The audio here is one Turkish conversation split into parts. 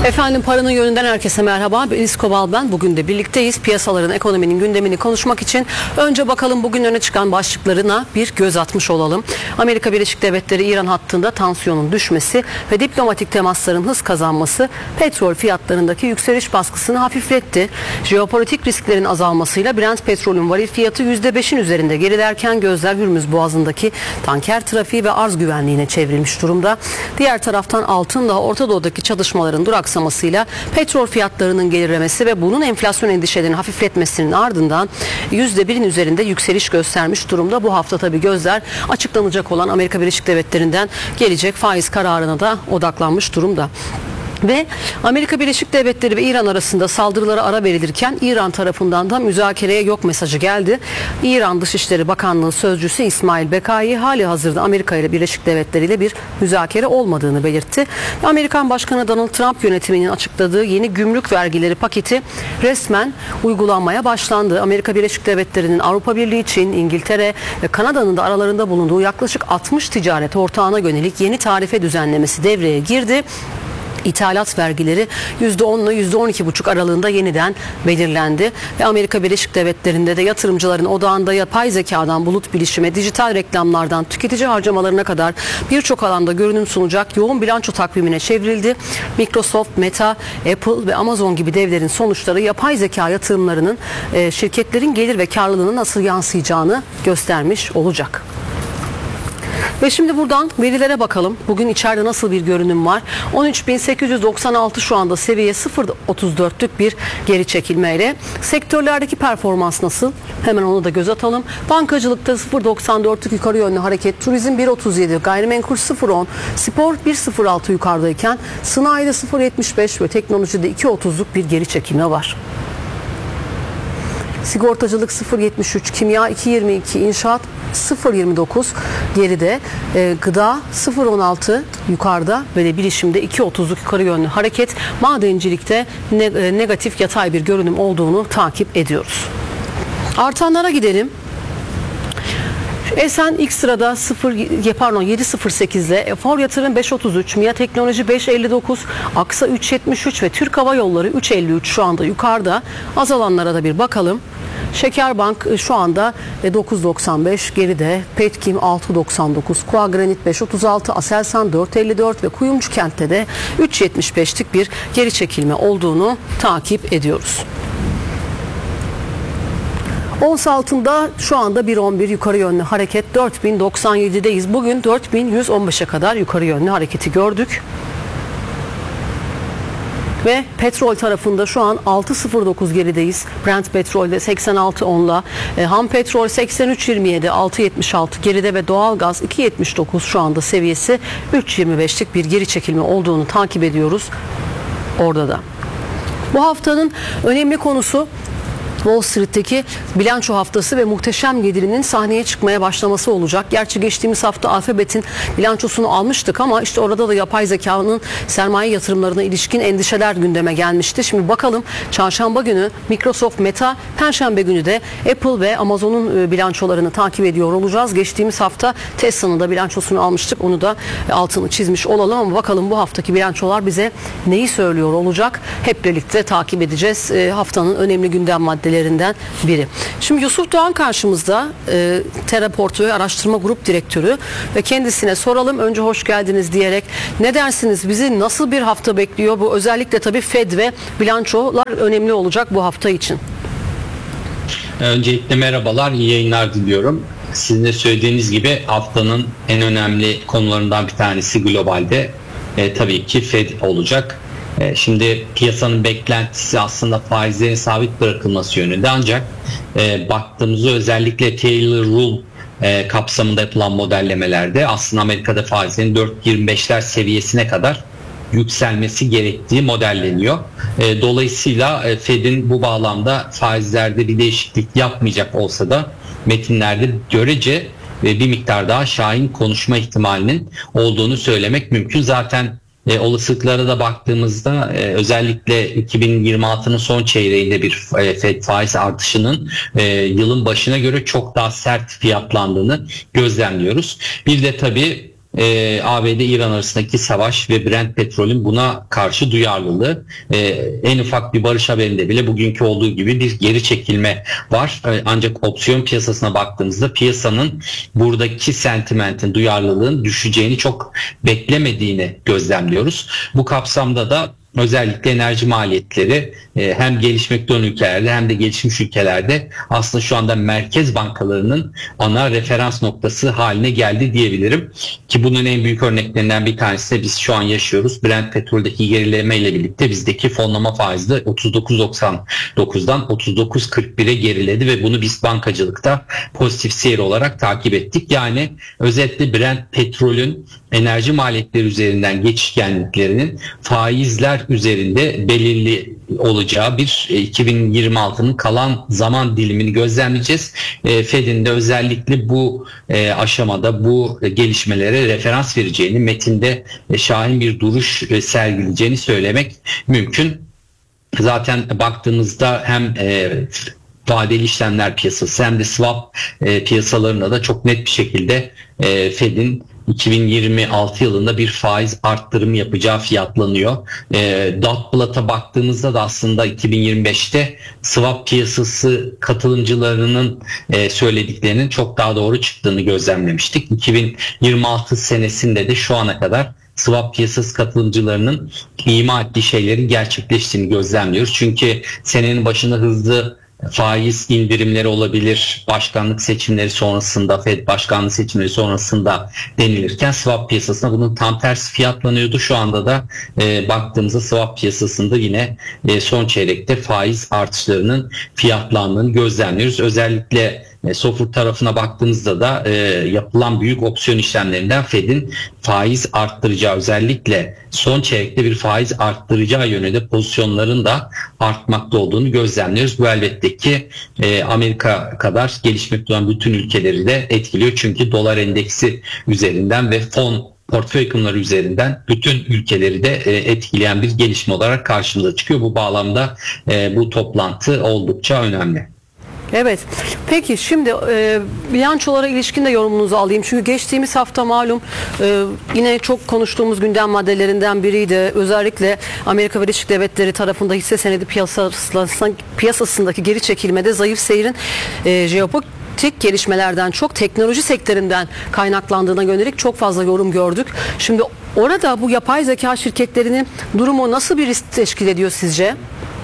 Efendim paranın yönünden herkese merhaba. Enis Kobal ben. Bugün de birlikteyiz. Piyasaların, ekonominin gündemini konuşmak için önce bakalım bugün öne çıkan başlıklarına bir göz atmış olalım. Amerika Birleşik Devletleri İran hattında tansiyonun düşmesi ve diplomatik temasların hız kazanması petrol fiyatlarındaki yükseliş baskısını hafifletti. Jeopolitik risklerin azalmasıyla Brent petrolün varil fiyatı %5'in üzerinde gerilerken gözler Hürmüz Boğazı'ndaki tanker trafiği ve arz güvenliğine çevrilmiş durumda. Diğer taraftan altın da Orta Doğu'daki çatışmaların duraksamasıyla petrol fiyatlarının gerilemesi ve bunun enflasyon endişelerini hafifletmesinin ardından %1'in üzerinde yükseliş göstermiş durumda. Bu hafta tabii gözler açıklanacak olan Amerika Birleşik Devletleri'nden gelecek faiz kararına da odaklanmış durumda. Ve Amerika Birleşik Devletleri ve İran arasında saldırılara ara verilirken İran tarafından da müzakereye yok mesajı geldi. İran Dışişleri Bakanlığı Sözcüsü İsmail Bekai hali hazırda Amerika ile Birleşik Devletleri ile bir müzakere olmadığını belirtti. Amerikan Başkanı Donald Trump yönetiminin açıkladığı yeni gümrük vergileri paketi resmen uygulanmaya başlandı. Amerika Birleşik Devletleri'nin Avrupa Birliği, Çin, İngiltere ve Kanada'nın da aralarında bulunduğu yaklaşık 60 ticaret ortağına yönelik yeni tarife düzenlemesi devreye girdi. İthalat vergileri %10 ile %12,5 aralığında yeniden belirlendi. Ve Amerika Birleşik Devletleri'nde de yatırımcıların odağında yapay zekadan bulut bilişime, dijital reklamlardan tüketici harcamalarına kadar birçok alanda görünüm sunacak yoğun bilanço takvimine çevrildi. Microsoft, Meta, Apple ve Amazon gibi devlerin sonuçları yapay zeka yatırımlarının şirketlerin gelir ve karlılığına nasıl yansıyacağını göstermiş olacak. Ve şimdi buradan verilere bakalım. Bugün içeride nasıl bir görünüm var? 13.896 şu anda seviye 0.34'lük bir geri çekilmeyle. Sektörlerdeki performans nasıl? Hemen onu da göz atalım. Bankacılıkta 0.94'lük yukarı yönlü hareket, turizm 1.37, gayrimenkul 0.10, spor 1.06 yukarıdayken sanayide 0.75 ve teknolojide 2.30'luk bir geri çekilme var. Sigortacılık 0.73, kimya 2.22, inşaat 0.29 geride, gıda 0.16 yukarıda ve de bilişimde 2.30'luk yukarı yönlü hareket. Madencilikte negatif yatay bir görünüm olduğunu takip ediyoruz. Artanlara gidelim. Esen ilk sırada 7.08'de, Efor Yatırım 5.33, MİA Teknoloji 5.59, Aksa 3.73 ve Türk Hava Yolları 3.53 şu anda yukarıda. Azalanlara da bir bakalım. Şekerbank şu anda 9.95 geride, Petkim 6.99, Kuagranit 5.36, Aselsan 4.54 ve Kuyumcu Kent'te de 3.75'lik bir geri çekilme olduğunu takip ediyoruz. Ons altında şu anda 1.11 yukarı yönlü hareket, 4.097'deyiz. Bugün 4.115'e kadar yukarı yönlü hareketi gördük. Ve petrol tarafında şu an 6.09 gerideyiz. Brent petrolde 86.10'la, ham petrol 83.27, 6.76 geride ve doğalgaz 2.79 şu anda seviyesi, 3.25'lik bir geri çekilme olduğunu takip ediyoruz orada da. Bu haftanın önemli konusu Wall Street'teki bilanço haftası ve muhteşem gelirinin sahneye çıkmaya başlaması olacak. Gerçi geçtiğimiz hafta Alphabet'in bilançosunu almıştık ama işte orada da yapay zekanın sermaye yatırımlarına ilişkin endişeler gündeme gelmişti. Şimdi bakalım çarşamba günü Microsoft, Meta, perşembe günü de Apple ve Amazon'un bilançolarını takip ediyor olacağız. Geçtiğimiz hafta Tesla'nın da bilançosunu almıştık. Onu da altını çizmiş olalım ama bakalım bu haftaki bilançolar bize neyi söylüyor olacak? Hep birlikte takip edeceğiz. Haftanın önemli gündem maddeleri biri. Şimdi Yusuf Doğan karşımızda, Terra Portföy Araştırma Grup Direktörü ve kendisine soralım önce hoş geldiniz diyerek. Ne dersiniz, bizi nasıl bir hafta bekliyor? Bu özellikle tabii Fed ve bilançolar önemli olacak bu hafta için. Öncelikle merhabalar, iyi yayınlar diliyorum. Sizin de söylediğiniz gibi haftanın en önemli konularından bir tanesi globalde tabii ki Fed olacak. Şimdi piyasanın beklentisi aslında faizlerin sabit bırakılması yönünde, ancak baktığımızda özellikle Taylor Rule kapsamında yapılan modellemelerde aslında Amerika'da faizlerin 4.25'ler seviyesine kadar yükselmesi gerektiği modelleniyor. Dolayısıyla Fed'in bu bağlamda faizlerde bir değişiklik yapmayacak olsa da metinlerde görece bir miktar daha şahin konuşma ihtimalinin olduğunu söylemek mümkün. Zaten olasılıklara da baktığımızda özellikle 2026'nın son çeyreğinde bir Fed faiz artışının yılın başına göre çok daha sert fiyatlandığını gözlemliyoruz. Bir de tabii ABD-İran arasındaki savaş ve Brent petrolün buna karşı duyarlılığı. En ufak bir barış haberinde bile bugünkü olduğu gibi bir geri çekilme var. Ancak opsiyon piyasasına baktığımızda piyasanın buradaki sentimentin, duyarlılığın düşeceğini çok beklemediğini gözlemliyoruz. Bu kapsamda da özellikle enerji maliyetleri hem gelişmekte olan ülkelerde hem de gelişmiş ülkelerde aslında şu anda merkez bankalarının ana referans noktası haline geldi diyebilirim. Ki bunun en büyük örneklerinden bir tanesi de biz şu an yaşıyoruz. Brent petroldeki gerileme ile birlikte bizdeki fonlama faizi de 39.99'dan 39.41'e geriledi ve bunu biz bankacılıkta pozitif seyir olarak takip ettik. Yani özetle Brent petrolün enerji maliyetleri üzerinden geçişkenliklerinin faizler üzerinde belirli olacağı bir 2026'nın kalan zaman dilimini gözlemleyeceğiz. Fed'in de özellikle bu aşamada bu gelişmelere referans vereceğini, metinde şahin bir duruş sergileyeceğini söylemek mümkün. Zaten baktığımızda hem vadeli işlemler piyasası hem de swap piyasalarında da çok net bir şekilde Fed'in 2026 yılında bir faiz arttırımı yapacağı fiyatlanıyor. Dot plot'a baktığımızda da aslında 2025'te swap piyasası katılımcılarının söylediklerinin çok daha doğru çıktığını gözlemlemiştik. 2026 senesinde de şu ana kadar swap piyasası katılımcılarının ima ettiği şeylerin gerçekleştiğini gözlemliyoruz. Çünkü senenin başında hızlı faiz indirimleri olabilir, başkanlık seçimleri sonrasında, Fed başkanlık seçimleri sonrasında denilirken swap piyasasında bunun tam tersi fiyatlanıyordu. Şu anda da baktığımızda swap piyasasında yine son çeyrekte faiz artışlarının fiyatlandığını gözlemliyoruz. Özellikle SOFR tarafına baktığımızda da yapılan büyük opsiyon işlemlerinden Fed'in faiz arttıracağı, özellikle son çeyrekte bir faiz arttıracağı yönünde pozisyonların da artmakta olduğunu gözlemliyoruz. Bu elbette ki Amerika kadar gelişmekte olan bütün ülkeleri de etkiliyor. Çünkü dolar endeksi üzerinden ve fon portföy yıkımları üzerinden bütün ülkeleri de etkileyen bir gelişme olarak karşımıza çıkıyor. Bu bağlamda bu toplantı oldukça önemli. Evet. Peki şimdi bilançolara ilişkin de yorumunuzu alayım. Çünkü geçtiğimiz hafta malum yine çok konuştuğumuz gündem maddelerinden biriydi. Özellikle Amerika Birleşik Devletleri tarafında hisse senedi piyasasındaki geri çekilmede zayıf seyrin jeopolitik gelişmelerden çok teknoloji sektöründen kaynaklandığına yönelik çok fazla yorum gördük. Şimdi orada bu yapay zeka şirketlerinin durumu nasıl bir risk teşkil ediyor sizce?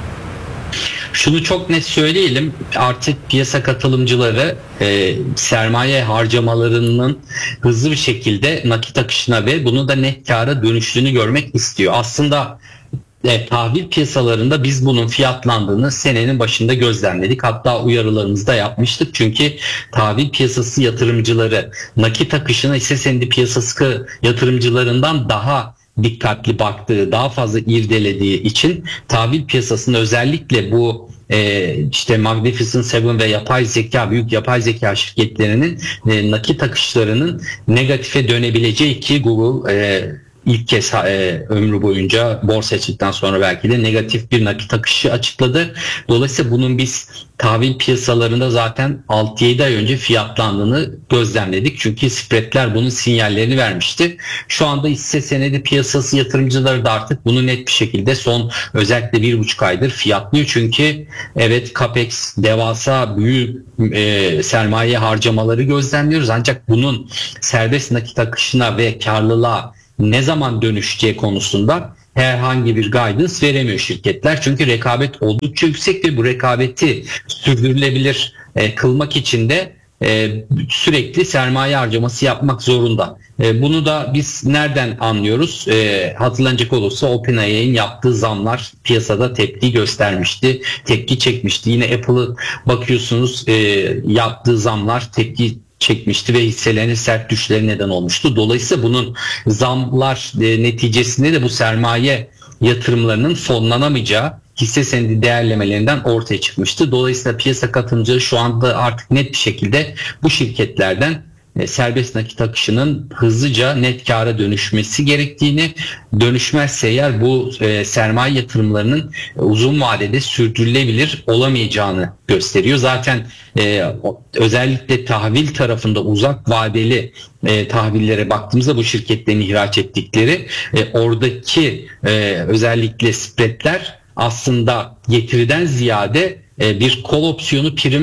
Şunu çok net söyleyelim, artık piyasa katılımcıları sermaye harcamalarının hızlı bir şekilde nakit akışına ve bunu da net kâra dönüştüğünü görmek istiyor. Aslında tahvil piyasalarında biz bunun fiyatlandığını senenin başında gözlemledik. Hatta uyarılarımızı da yapmıştık. Çünkü tahvil piyasası yatırımcıları nakit akışına hisse senedi piyasası yatırımcılarından daha dikkatli baktığı, daha fazla irdelediği için tahvil piyasasında özellikle bu işte Magnificent Seven ve büyük yapay zeka şirketlerinin nakit akışlarının negatife dönebileceği, ki Google ilk kez ömrü boyunca borsa açıldıktan sonra belki de negatif bir nakit akışı açıkladı. Dolayısıyla bunun biz tahvil piyasalarında zaten 6-7 ay önce fiyatlandığını gözlemledik. Çünkü spreadler bunun sinyallerini vermişti. Şu anda hisse senedi piyasası yatırımcıları da artık bunu net bir şekilde son özellikle 1,5 aydır fiyatlıyor. Çünkü evet capex, devasa büyük sermaye harcamaları gözlemliyoruz. Ancak bunun serbest nakit akışına ve karlılığa ne zaman dönüşeceği konusunda herhangi bir guidance veremiyor şirketler. Çünkü rekabet oldukça yüksek ve bu rekabeti sürdürülebilir kılmak için de sürekli sermaye harcaması yapmak zorunda. Bunu da biz nereden anlıyoruz? Hatırlanacak olursa OpenAI'nin yaptığı zamlar piyasada tepki göstermişti, tepki çekmişti. Yine Apple'ı bakıyorsunuz, yaptığı zamlar tepki çekmişti ve hisselerinin sert düşüşleri neden olmuştu. Dolayısıyla bunun zamlar neticesinde de bu sermaye yatırımlarının fonlanamayacağı hisse senedi değerlemelerinden ortaya çıkmıştı. Dolayısıyla piyasa katılımcıları şu anda artık net bir şekilde bu şirketlerden serbest nakit akışının hızlıca net kâra dönüşmesi gerektiğini, dönüşmezse eğer bu sermaye yatırımlarının uzun vadede sürdürülebilir olamayacağını gösteriyor. Zaten özellikle tahvil tarafında uzak vadeli tahvillere baktığımızda bu şirketlerin ihraç ettikleri oradaki özellikle spreadler aslında getiriden ziyade bir kol opsiyonu primi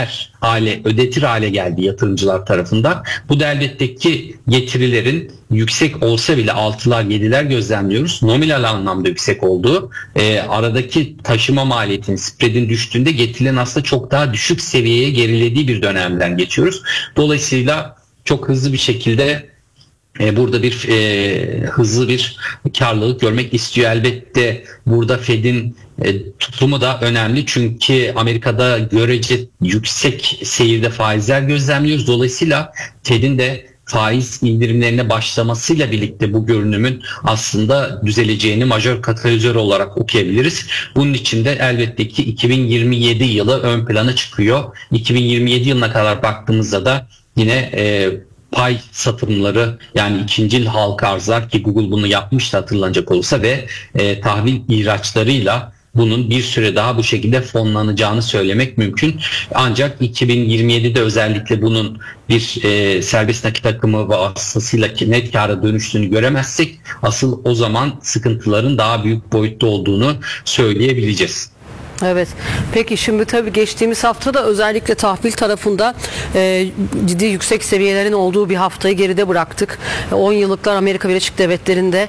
ödetir hale geldi yatırımcılar tarafından. Bu da elbette ki getirilerin yüksek olsa bile 6'lar 7'ler gözlemliyoruz. Nominal anlamda yüksek olduğu, aradaki taşıma maliyetinin, spread'in düştüğünde getirilerin aslında çok daha düşük seviyeye gerilediği bir dönemden geçiyoruz. Dolayısıyla çok hızlı bir şekilde burada bir hızlı bir karlılık görmek istiyor. Elbette burada Fed'in tutumu da önemli. Çünkü Amerika'da görece yüksek seyirde faizler gözlemliyoruz. Dolayısıyla Fed'in de faiz indirimlerine başlamasıyla birlikte bu görünümün aslında düzeleceğini majör katalizör olarak okuyabiliriz. Bunun için de elbette ki 2027 yılı ön plana çıkıyor. 2027 yılına kadar baktığımızda da yine pay satımları, yani ikincil halka arzlar, ki Google bunu yapmıştı hatırlanacak olursa, ve tahvil ihraçlarıyla bunun bir süre daha bu şekilde fonlanacağını söylemek mümkün. Ancak 2027'de özellikle bunun bir serbest nakit akımı vasıtasıyla net kâra dönüştüğünü göremezsek asıl o zaman sıkıntıların daha büyük boyutta olduğunu söyleyebileceğiz. Evet. Peki şimdi tabii geçtiğimiz hafta da özellikle tahvil tarafında ciddi yüksek seviyelerin olduğu bir haftayı geride bıraktık. 10 yıllıklar Amerika Birleşik Devletleri'nde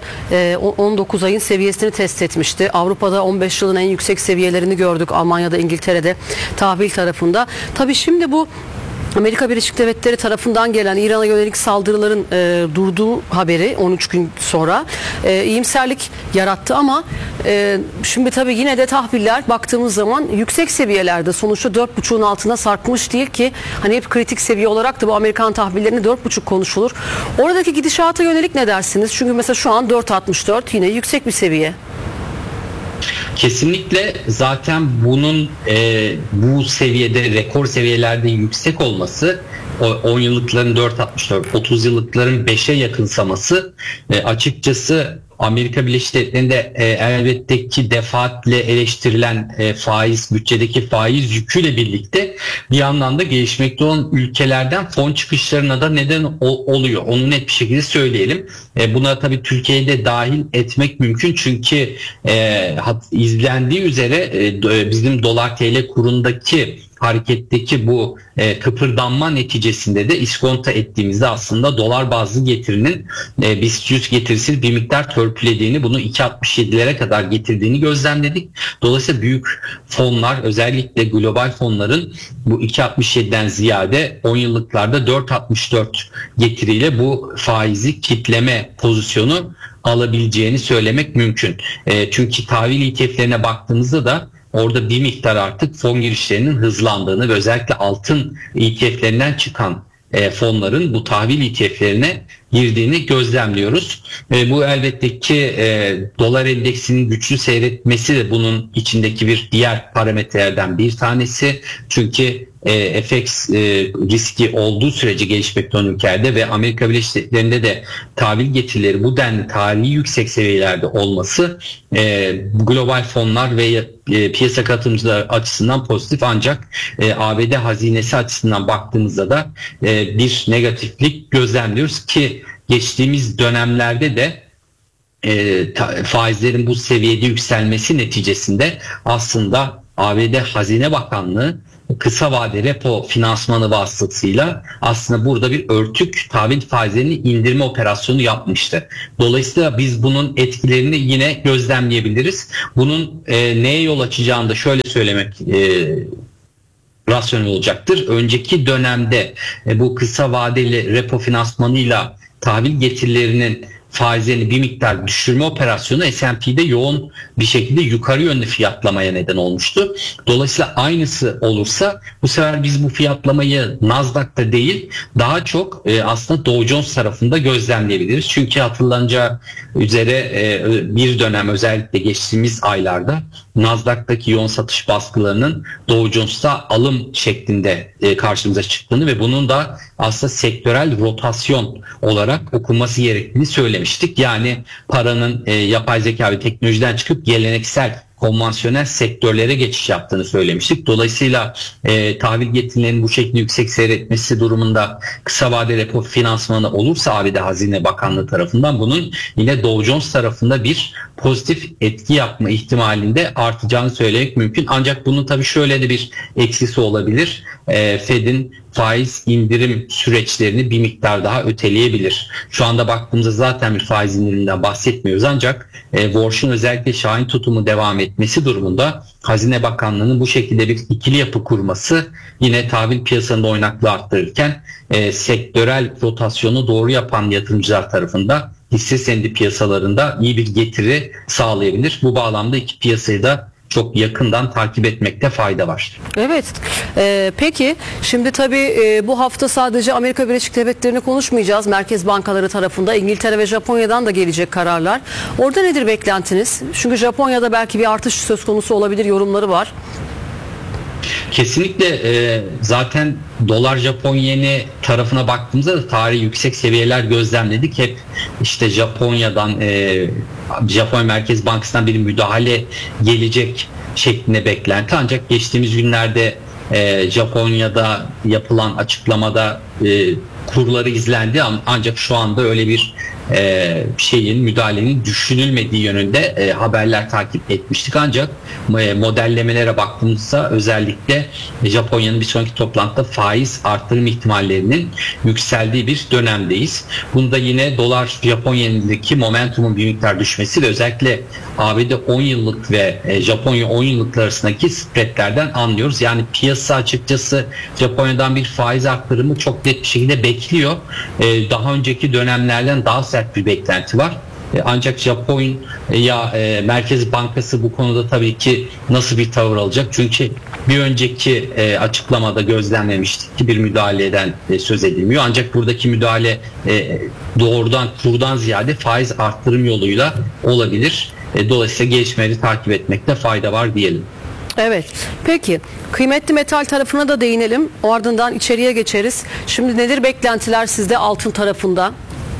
19 ayın seviyesini test etmişti. Avrupa'da 15 yılın en yüksek seviyelerini gördük. Almanya'da, İngiltere'de tahvil tarafında. Tabii şimdi bu Amerika Birleşik Devletleri tarafından gelen İran'a yönelik saldırıların durduğu haberi 13 gün sonra iyimserlik yarattı ama şimdi tabii yine de tahviller baktığımız zaman yüksek seviyelerde, sonuçta 4.5'un altına sarkmış değil ki, hani hep kritik seviye olarak da bu Amerikan tahvillerini 4.5 konuşulur. Oradaki gidişata yönelik ne dersiniz? Çünkü mesela şu an 4.64 yine yüksek bir seviye. Kesinlikle zaten bunun bu seviyede, rekor seviyelerde yüksek olması, 10 yıllıkların 4.64, 30 yıllıkların 5'e yakınsaması açıkçası Amerika Birleşik Devletleri'nde elbette ki defaatle eleştirilen bütçedeki faiz yüküyle birlikte bir yandan da gelişmekte olan ülkelerden fon çıkışlarına da neden oluyor. Onu net bir şekilde söyleyelim. Buna tabii Türkiye'yi de dahil etmek mümkün. Çünkü izlendiği üzere bizim dolar TL kurundaki hareketteki bu kıpırdanma neticesinde de iskonto ettiğimizde aslında dolar bazlı getirinin BIST 100 getirisini bir miktar törpülediğini, bunu 2.67'lere kadar getirdiğini gözlemledik. Dolayısıyla büyük fonlar, özellikle global fonların bu 2.67'den ziyade 10 yıllıklarda 4.64 getiriyle bu faizi kitleme pozisyonu alabileceğini söylemek mümkün. Çünkü tahvil ETF'lerine baktığımızda da orada bir miktar artık fon girişlerinin hızlandığını ve özellikle altın ETF'lerinden çıkan fonların bu tahvil ETF'lerine girdiğini gözlemliyoruz. Bu elbette ki dolar endeksinin güçlü seyretmesi de bunun içindeki bir diğer parametrelerden bir tanesi. Çünkü FX riski olduğu sürece gelişmekte olan ülkelerde ve Amerika Birleşik Devletleri'nde de tahvil getirileri bu denli tarihi yüksek seviyelerde olması global fonlar ve piyasa katılımcıları açısından pozitif, ancak ABD hazinesi açısından baktığımızda da bir negatiflik gözlemliyoruz ki geçtiğimiz dönemlerde de faizlerin bu seviyede yükselmesi neticesinde aslında ABD Hazine Bakanlığı kısa vade repo finansmanı vasıtasıyla aslında burada bir örtük tahvil faizlerini indirme operasyonu yapmıştı. Dolayısıyla biz bunun etkilerini yine gözlemleyebiliriz. Bunun neye yol açacağını da şöyle söylemek rasyonel olacaktır. Önceki dönemde bu kısa vadeli repo finansmanıyla tahvil getirilerinin faizlerini bir miktar düşürme operasyonu S&P'de yoğun bir şekilde yukarı yönlü fiyatlamaya neden olmuştu. Dolayısıyla aynısı olursa bu sefer biz bu fiyatlamayı Nasdaq'ta değil daha çok aslında Dow Jones tarafında gözlemleyebiliriz. Çünkü hatırlanacağı üzere bir dönem özellikle geçtiğimiz aylarda Nasdaq'taki yoğun satış baskılarının Dow Jones'ta alım şeklinde karşımıza çıktığını ve bunun da aslında sektörel rotasyon olarak okunması gerektiğini söylemiştik. Yani paranın yapay zeka ve teknolojiden çıkıp geleneksel konvansiyonel sektörlere geçiş yaptığını söylemiştik. Dolayısıyla tahvil getirilerinin bu şekilde yüksek seyretmesi durumunda kısa vade repo finansmanı olursa ABD Hazine Bakanlığı tarafından bunun yine Dow Jones tarafında bir pozitif etki yapma ihtimalinde artacağını söylemek mümkün. Ancak bunun tabii şöyle de bir eksisi olabilir. Fed'in faiz indirim süreçlerini bir miktar daha öteleyebilir. Şu anda baktığımızda zaten bir faiz indiriminden bahsetmiyoruz ancak Warsh'un özellikle şahin tutumu devam etmesi durumunda Hazine Bakanlığı'nın bu şekilde bir ikili yapı kurması yine tahvil piyasanın oynaklığı arttırırken sektörel rotasyonu doğru yapan yatırımcılar tarafında hisse senedi piyasalarında iyi bir getiri sağlayabilir. Bu bağlamda iki piyasayı da çok yakından takip etmekte fayda var. Evet. Peki şimdi tabii bu hafta sadece Amerika Birleşik Devletleri'ni konuşmayacağız. Merkez bankaları tarafında İngiltere ve Japonya'dan da gelecek kararlar. Orada nedir beklentiniz? Çünkü Japonya'da belki bir artış söz konusu olabilir yorumları var. Kesinlikle zaten dolar Japon yeni tarafına baktığımızda da tarihi yüksek seviyeler gözlemledik. Hep işte Japonya'dan Japonya Merkez Bankası'ndan bir müdahale gelecek şeklinde beklenti. Ancak geçtiğimiz günlerde Japonya'da yapılan açıklamada kurları izlendi ancak şu anda öyle bir müdahalenin düşünülmediği yönünde haberler takip etmiştik. Ancak modellemelere baktığımızda özellikle Japonya'nın bir sonraki toplantıda faiz artırım ihtimallerinin yükseldiği bir dönemdeyiz. Bunda yine dolar Japon yenindeki momentumun bir miktar düşmesi ve özellikle ABD 10 yıllık ve Japonya 10 yıllıklar arasındaki spreadlerden anlıyoruz. Yani piyasa açıkçası Japonya'dan bir faiz artırımı çok net bir şekilde bekliyor. Daha önceki dönemlerden daha sert bir beklenti var. Ancak Japonya Merkez Bankası bu konuda tabii ki nasıl bir tavır alacak? Çünkü bir önceki açıklamada gözlemlemiştik ki bir müdahaleden söz edilmiyor. Ancak buradaki müdahale doğrudan kurdan ziyade faiz arttırım yoluyla olabilir. Dolayısıyla gelişmeleri takip etmekte fayda var diyelim. Evet. Peki kıymetli metal tarafına da değinelim. O ardından içeriye geçeriz. Şimdi nedir beklentiler sizde altın tarafında?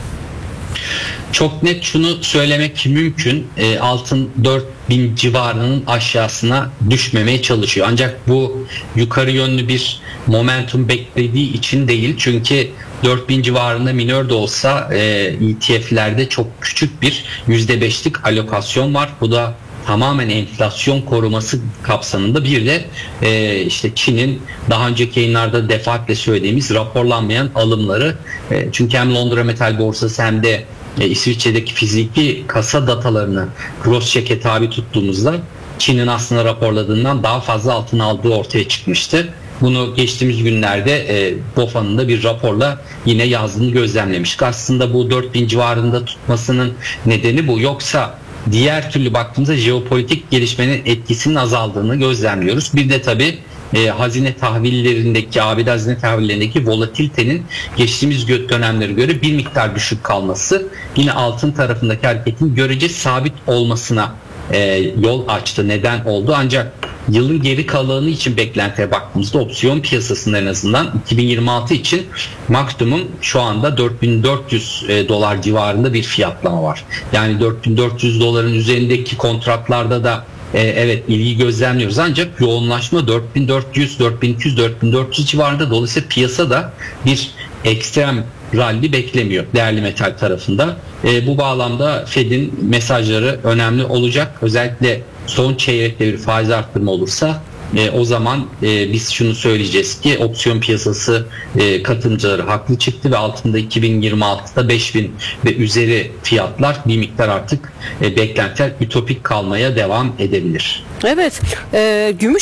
Çok net şunu söylemek mümkün. Altın 4000 civarının aşağısına düşmemeye çalışıyor. Ancak bu yukarı yönlü bir momentum beklediği için değil. Çünkü 4000 civarında minör de olsa ETF'lerde çok küçük bir %5'lik alokasyon var. Bu da tamamen enflasyon koruması kapsamında. Bir de işte Çin'in daha önceki yayınlarda defaatle söylediğimiz raporlanmayan alımları. Çünkü hem Londra Metal Borsası hem de İsviçre'deki fiziki kasa datalarını cross-check'e tabi tuttuğumuzda Çin'in aslında raporladığından daha fazla altın aldığı ortaya çıkmıştı. Bunu geçtiğimiz günlerde BOFA'nın da bir raporla yine yazdığını gözlemlemiştik. Aslında bu 4000 civarında tutmasının nedeni bu. Yoksa diğer türlü baktığımızda jeopolitik gelişmenin etkisinin azaldığını gözlemliyoruz. Bir de tabii hazine tahvillerindeki, ABD hazine tahvillerindeki volatilitenin geçtiğimiz dönemlere göre bir miktar düşük kalması yine altın tarafındaki hareketin görece sabit olmasına yol açtı, neden oldu. Ancak yılın geri kalanı için beklentiye baktığımızda opsiyon piyasasında en azından 2026 için maksimum şu anda 4400 dolar civarında bir fiyatlama var. Yani 4400 doların üzerindeki kontratlarda da evet ilgi gözlemliyoruz ancak yoğunlaşma 4400, 4200, 4400 civarında. Dolayısıyla piyasada bir ekstrem rally beklemiyor değerli metal tarafında. Bu bağlamda Fed'in mesajları önemli olacak. Özellikle son çeyrekte bir faiz arttırma olursa o zaman biz şunu söyleyeceğiz ki opsiyon piyasası katılımcıları haklı çıktı ve altında 2026'da 5000 ve üzeri fiyatlar bir miktar artık beklentiler ütopik kalmaya devam edebilir. Evet. Gümüş